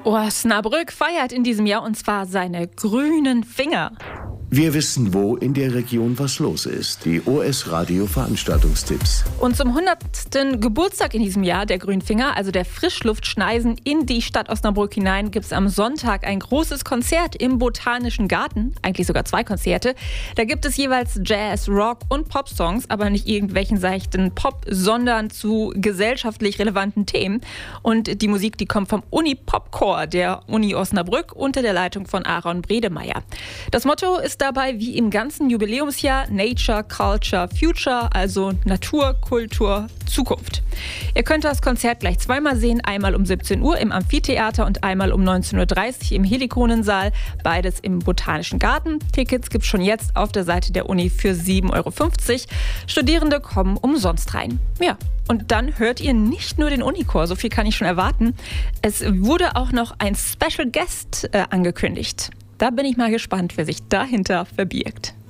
Osnabrück feiert in diesem Jahr und zwar seine grünen Finger. Wir wissen, wo in der Region was los ist. Die OS-Radio Veranstaltungstipps. Und zum 100. Geburtstag in diesem Jahr der Grünfinger, also der Frischluftschneisen in die Stadt Osnabrück hinein, gibt es am Sonntag ein großes Konzert im Botanischen Garten. Eigentlich sogar 2 Konzerte. Da gibt es jeweils Jazz, Rock und Pop-Songs, aber nicht irgendwelchen seichten Pop, sondern zu gesellschaftlich relevanten Themen. Und die Musik, die kommt vom Uni-Pop-Chor der Uni Osnabrück unter der Leitung von Aaron Bredemeier. Das Motto ist dabei wie im ganzen Jubiläumsjahr Nature, Culture, Future, also Natur, Kultur, Zukunft. Ihr könnt das Konzert gleich zweimal sehen, einmal um 17 Uhr im Amphitheater und einmal um 19.30 Uhr im Helikonensaal, beides im Botanischen Garten. Tickets gibt es schon jetzt auf der Seite der Uni für 7,50 €. Studierende kommen umsonst rein. Ja, und dann hört ihr nicht nur den Unichor, so viel kann ich schon erwarten. Es wurde auch noch ein Special Guest angekündigt. Da bin ich mal gespannt, wer sich dahinter verbirgt.